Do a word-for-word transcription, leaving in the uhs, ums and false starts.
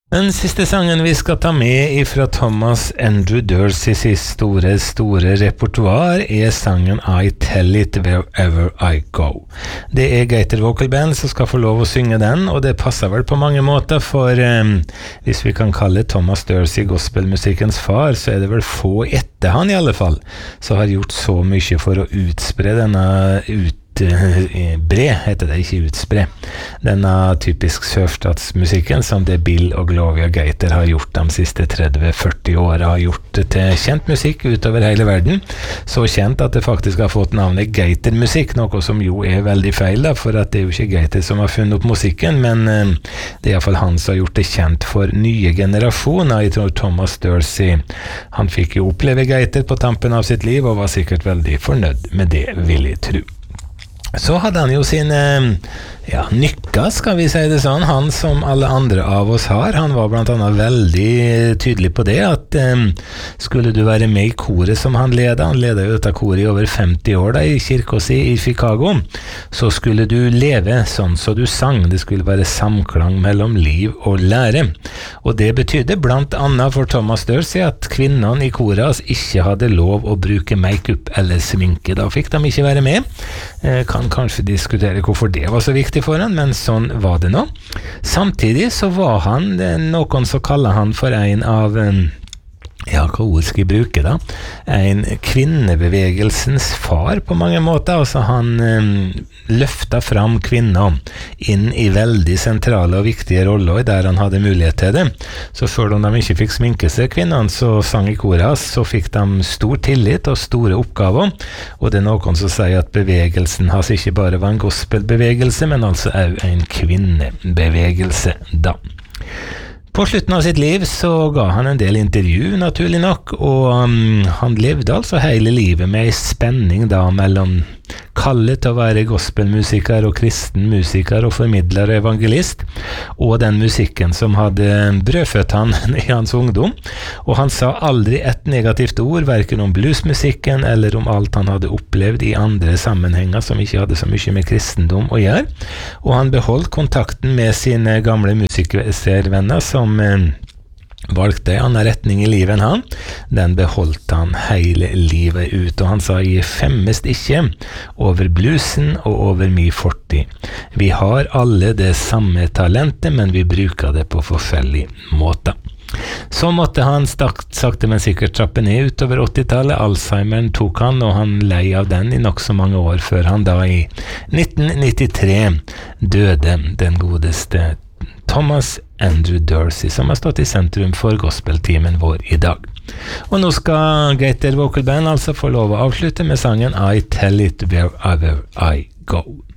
Den siste sangen vi skal ta med ifra Thomas Andrew Durseys store, store repertoar er sangen I Tell It Wherever I Go. Det er Gaiter Vocal Band som skal få lov å synge den, og det passer vel på mange måter, for um, hvis vi kan kalle Thomas Dursey gospelmusikkens far, så er det vel få etter han i alle fall, som har gjort så mye for å utspre denne ut bre, heter det, ikke utspre denne typisk sørstatsmusikken som det Bill og Gloria Gaiter har gjort de siste tretti til førti årene, har gjort det til kjent musikk utover hele verden, så kjent at det faktisk har fått navnet Gaiter-musikk, noe som jo er veldig feil da, for at det er jo ikke Gaiter som har funnet opp musikken, men uh, det er i hvert fall han som har gjort det kjent for nye generasjoner. Jeg tror Thomas Dursey, han fikk jo oppleve Gaiter på tampen av sitt liv og var sikkert veldig fornøyd med det, vil jeg tro. Så hadde han jo sine ja, nykker, skal vi si det sånn, han som alle andre av oss har. Han var blant annet veldig tydelig på det, at um, skulle du være med i koret som han ledet, han ledet jo dette koret i over femti år da, i kirka si i Chicago, så skulle du leve sånn så du sang. Det skulle være samklang mellom liv og lære. Og det betydde blant annet for Thomas Dursey at kvinnene i koret ikke hadde lov å bruke make-up eller sminke. Da fikk de ikke være med. Eh, kan kanskje diskutere hvorfor det var så viktig for han, men sånn var det nå. Samtidig så var han, noen så kaller han for en av, ja, hva ord skal jeg bruke da? En kvinnebevegelsens far på mange måter. Altså han um, løftet fram kvinner inn i veldig sentrale og viktige roller der han hadde mulighet til det. Så selv om de ikke fikk sminke seg, kvinnerne, så sang i koret, så fikk de stor tillit og store oppgaver. Og det er noen som sier at bevegelsen hans ikke bare var en gospelbevegelse, men altså også en kvinnebevegelse da. På slutten av sitt liv så ga han en del intervju, naturlig nok, og um, han levde altså hele livet med en spenning da mellom kallet til å være gospelmusiker og kristen musiker og formidler og evangelist, og den musikken som hadde brødfødt han i hans ungdom. Og han sa aldri et negativt ord, hverken om bluesmusikken eller om alt han hadde opplevd i andre sammenhenger som ikke hadde så mye med kristendom å gjøre. Og han beholdt kontakten med sine gamle musikervenner som eh, valgte en annen retning i livet enn han. Den beholdt han hele livet ut, og han sa jeg femmest ikke over bluesen og over min fortid. Vi har alle det samme talentet, men vi bruker det på forskjellige måter. Så måtte han stakt, sakte men sikkert trappe ned utover åttitallet. Alzheimeren tok han, og han lei av den i nok så mange år før han da i nitten nittitre døde, den godeste Thomas Andrew Dursey, som har stått i sentrum for gospeltimen vår i dag. Og nå skal Gaiter Vocal Band altså få lov å avslutte med sangen I Tell It Wherever I Go.